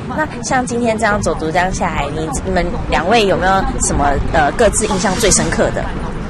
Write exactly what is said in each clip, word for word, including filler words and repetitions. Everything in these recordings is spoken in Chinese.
那像今天这样走读这样下来，你你们两位有没有什么呃各自印象最深刻的？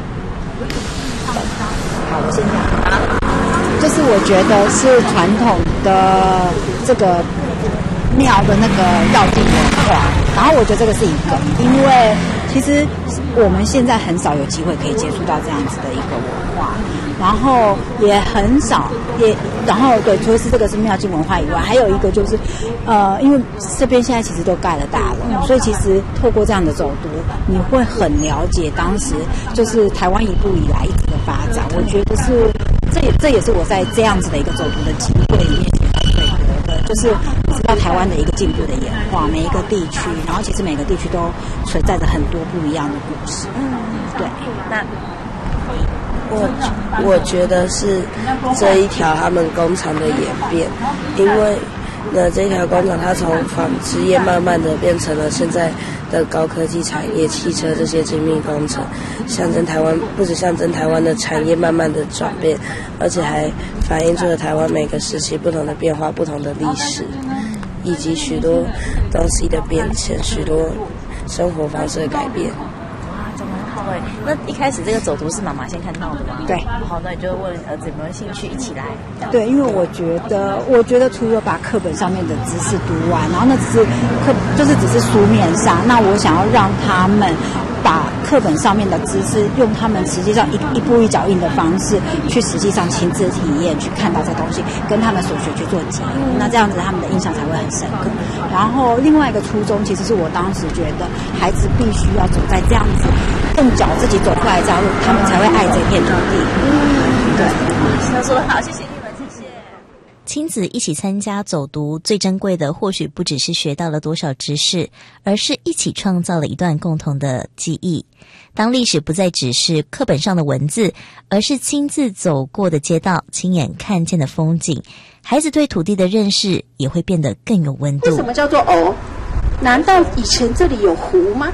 好，我先讲啊，就是我觉得是传统的这个庙的那个绕境文化，然后我觉得这个是一个，因为其实我们现在很少有机会可以接触到这样子的一个文化，然后也很少也然后对，除了是这个是庙境文化以外，还有一个就是呃因为这边现在其实都盖了大楼，所以其实透过这样的走读，你会很了解当时就是台湾一步以来一直的发展。我觉得是这也这也是我在这样子的一个走读的机会里面最多的，就是知道台湾的一个进步的演化，每一个地区，然后其实每个地区都存在着很多不一样的故事。嗯，对。 那我我觉得是这一条他们工厂的演变，因为呢这一条工厂它从纺织业慢慢的变成了现在的高科技产业，汽车这些精密工程，象征台湾不止象征台湾的产业慢慢的转变，而且还反映出了台湾每个时期不同的变化、不同的历史，以及许多东西的变迁，许多生活方式的改变。 对，那一开始这个走读是妈妈先看到的吗？ 对。 好，那你就问儿子有没有兴趣一起来。 对，因为我觉得，我觉得除了把课本上面的知识读完，然后那只是课，就是只是书面上，那我想要让他们把课本上面的知识，用他们实际上一一步一脚印的方式，去实际上亲自体验，去看到这东西，跟他们所学去做结合，那这样子他们的印象才会很深刻。然后另外一个初衷，其实是我当时觉得，孩子必须要走在这样子。用脚自己走过来这条路，他们才会爱这片土地。嗯，对， 那说得好，谢谢你们，谢谢。 亲子一起参加走读，最珍贵的或许不只是学到了多少知识，而是一起创造了一段共同的记忆。当历史不再只是课本上的文字，而是亲自走过的街道，亲眼看见的风景，孩子对土地的认识也会变得更有温度。 为什么叫做藕？难道以前这里有湖吗？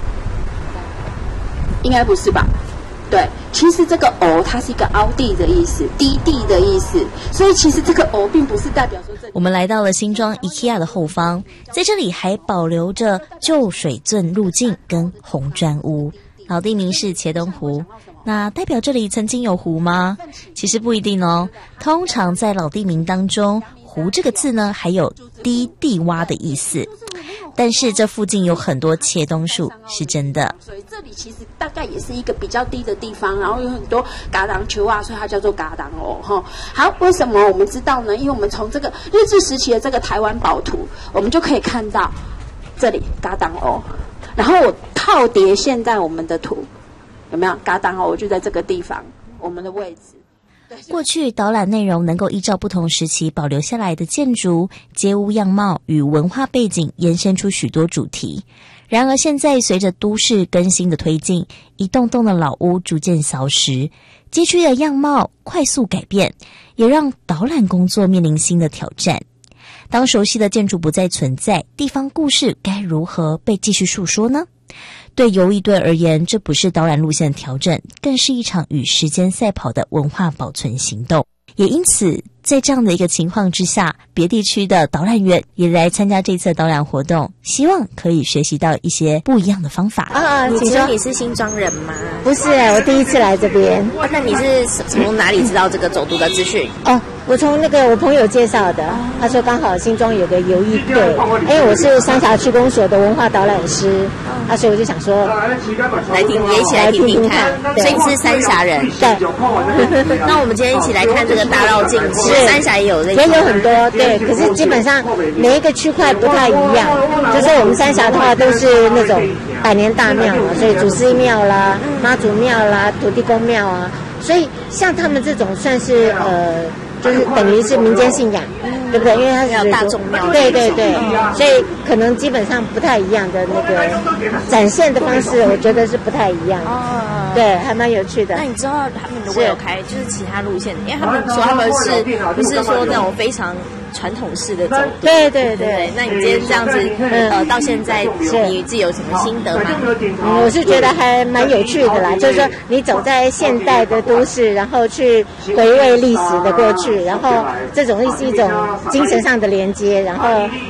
应该不是吧？对，其实这个藕它是一个凹地的意思，低地的意思，所以其实这个藕并不是代表说这里。 我们来到了新庄 IKEA 的后方，在这里还保留着旧水圳路径跟红砖屋。老地名是茄东湖，那代表这里曾经有湖吗？其实不一定哦。通常在老地名当中，湖这个字呢还有低地洼的意思，但是这附近有很多茄冬树，是真的。 所以这里其实大概也是一个比较低的地方，然后有很多嘎当球啊，所以它叫做嘎当哦哈。好，为什么我们知道呢？因为我们从这个日治时期的这个台湾宝图，我们就可以看到这里嘎当哦，然后我套叠现在我们的图，有没有嘎当哦？就在这个地方，我们的位置。 过去导览内容能够依照不同时期保留下来的建筑、街屋样貌与文化背景延伸出许多主题。然而现在随着都市更新的推进，一栋栋的老屋逐渐消失，街区的样貌快速改变，也让导览工作面临新的挑战。当熟悉的建筑不再存在，地方故事该如何被继续述说呢？对游艺队而言，这不是导览路线调整，更是一场与时间赛跑的文化保存行动。也因此，在这样的一个情况之下，别地区的导览员也来参加这次的导览活动，希望可以学习到一些不一样的方法。 啊，你说你是新庄人吗？ 不是，我第一次来这边。 啊，那你是从哪里知道这个走读的资讯？ 哦，我从那个我朋友介绍的，他说刚好新庄有个游艺队，哎，我是三峡区公所的文化导览师，啊，所以我就想说来听，也一起来听听看。所以你是三峡人？ 对。 那我们今天一起来看这个大绕境，是三峡也有这个， 也有很多对，可是基本上每一个区块不太一样，就是我们三峡的话都是那种百年大庙嘛，所以祖师庙啦、妈祖庙啦、土地公庙啊，所以像他们这种算是呃。就是等于是民间信仰，对不对？因为它是大众庙， 对对对，所以可能基本上不太一样的那个展现的方式，我觉得是不太一样。哦，对，还蛮有趣的。 那你知道他们如果有开就是其他路线，因为他们说他们是不是说那种非常传统式的走读？ 对对 对, 对。那你今天这样子，呃，到现在你自己有什么心得吗？ 嗯，我是觉得还蛮有趣的啦，就是说你走在现代的都市，然后去回味历史的过去。然后这种是一种精神上的连接，然后